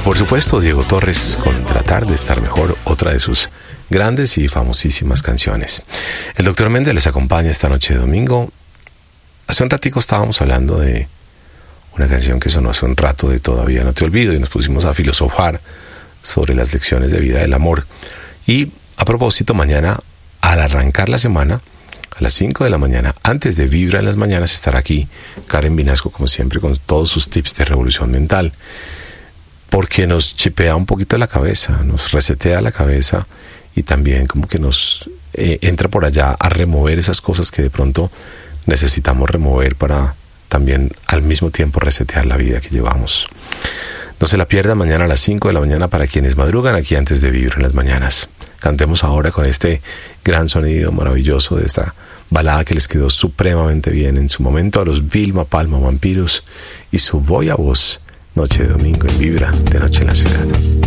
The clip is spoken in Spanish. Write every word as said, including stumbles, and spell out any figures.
por supuesto, Diego Torres con Tratar de Estar Mejor, otra de sus grandes y famosísimas canciones. El doctor Méndez les acompaña esta noche de domingo. Hace un ratico estábamos hablando de una canción que sonó hace un rato de Todavía No Te Olvido y nos pusimos a filosofar sobre las lecciones de vida del amor. Y a propósito, mañana al arrancar la semana, a las cinco de la mañana, antes de Vibra en las Mañanas, estará aquí Karen Vinasco, como siempre, con todos sus tips de revolución mental, porque nos chipea un poquito la cabeza, nos resetea la cabeza y también como que nos eh, entra por allá a remover esas cosas que de pronto necesitamos remover para también al mismo tiempo resetear la vida que llevamos. No se la pierda mañana a las cinco de la mañana para quienes madrugan aquí antes de Vibra en las Mañanas. Cantemos ahora con este gran sonido maravilloso de esta balada que les quedó supremamente bien en su momento a los Vilma Palma Vampiros y su Voy a Vos, noche de domingo en Vibra, de Noche en la Ciudad.